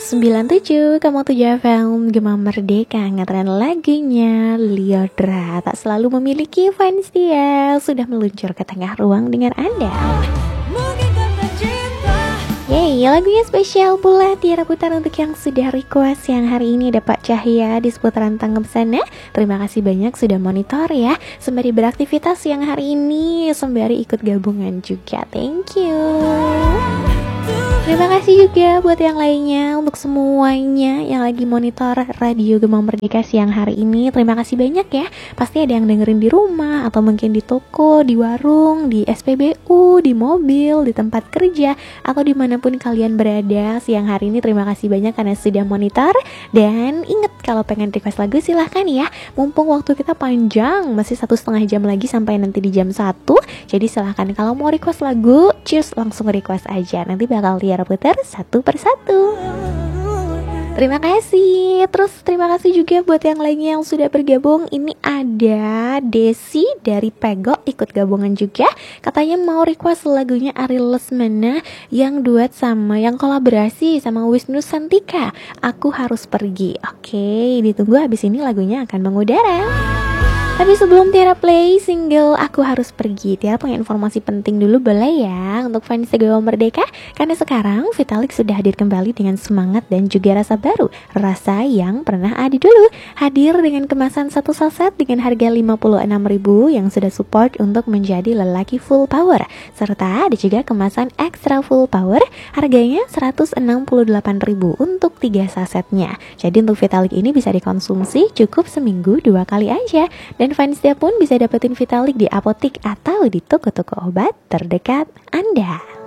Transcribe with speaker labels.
Speaker 1: 97,7 FM Gema Merdeka ngetren lagunya Lyodra. Tak selalu memiliki fans dia sudah meluncur ke tengah ruang dengan Anda. Yeay, lagunya spesial pula Tiara putar untuk yang sudah request. Yang hari ini ada Pak Cahya di seputaran Tanggap sana. Terima kasih banyak sudah monitor ya, sembari beraktivitas yang hari ini, sembari ikut gabungan juga. Thank you. Terima kasih juga buat yang lainnya, untuk semuanya yang lagi monitor Radio Gema Merdeka siang hari ini. Terima kasih banyak ya. Pasti ada yang dengerin di rumah, atau mungkin di toko, di warung, di SPBU, di mobil, di tempat kerja, atau dimanapun kalian berada siang hari ini. Terima kasih banyak karena sudah monitor. Dan ingat, kalau pengen request lagu silahkan ya. Mumpung waktu kita panjang, masih 1,5 jam lagi sampai nanti di jam 1. Jadi silahkan kalau mau request lagu, cheers, langsung request aja. Nanti bakal Tiara putar satu persatu. Terima kasih. Terus terima kasih juga buat yang lainnya yang sudah bergabung. Ini ada Desi dari Pego ikut gabungan juga. Katanya mau request lagunya Ariel Lesmana yang duet sama, yang kolaborasi sama Wisnu Santika, Aku Harus Pergi. Oke, ditunggu, habis ini lagunya akan mengudara. Tapi sebelum Tiara play single Aku Harus Pergi, Tiara punya informasi penting dulu boleh ya untuk fans Gema Merdeka. Karena sekarang Vitalik sudah hadir kembali dengan semangat dan juga rasa baru, rasa yang pernah ada dulu. Hadir dengan kemasan satu saset dengan harga 56.000 yang sudah support untuk menjadi lelaki full power. Serta ada juga kemasan extra full power, harganya 168.000 untuk 3 sasetnya. Jadi untuk Vitalik ini bisa dikonsumsi cukup seminggu 2 kali aja. Dan fansnya pun bisa dapetin Vitalik di apotik atau di toko-toko obat terdekat Anda.